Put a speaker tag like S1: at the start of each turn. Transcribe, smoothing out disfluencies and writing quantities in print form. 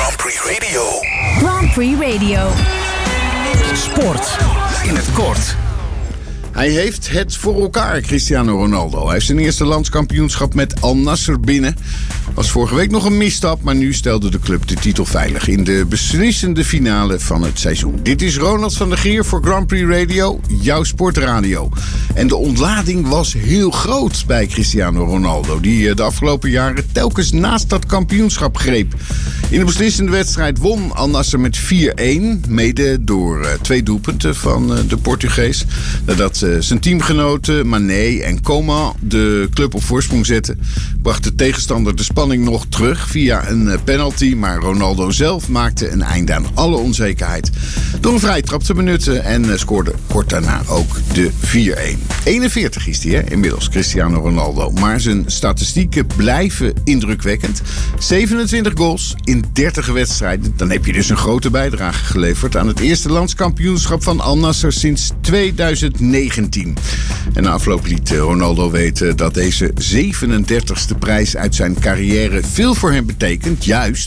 S1: Grand Prix Radio.
S2: Grand Prix Radio.
S3: Sport in het kort.
S4: Hij heeft het voor elkaar, Cristiano Ronaldo. Hij heeft zijn eerste landskampioenschap met Al Nassr binnen. Was vorige week nog een misstap, maar nu stelde de club de titel veilig in de beslissende finale van het seizoen. Dit is Ronald van der Gier voor Grand Prix Radio, jouw sportradio. En de ontlading was heel groot bij Cristiano Ronaldo, die de afgelopen jaren telkens naast dat kampioenschap greep. In de beslissende wedstrijd won Al Nassr met 4-1, mede door 2 doelpunten van de Portugees. Nadat zijn teamgenoten Mané en Coman de club op voorsprong zetten, bracht de tegenstander de spanning nog terug via een penalty. Maar Ronaldo zelf maakte een einde aan alle onzekerheid door een vrije trap te benutten en scoorde kort daarna ook de 4-1. 41 is hij inmiddels, Cristiano Ronaldo. Maar zijn statistieken blijven indrukwekkend. 27 goals in 30 wedstrijden. Dan heb je dus een grote bijdrage geleverd aan het eerste landskampioenschap van Al Nassr sinds 2019. En na afloop liet Ronaldo weten dat deze 37e prijs uit zijn carrière veel voor hem betekent. Juist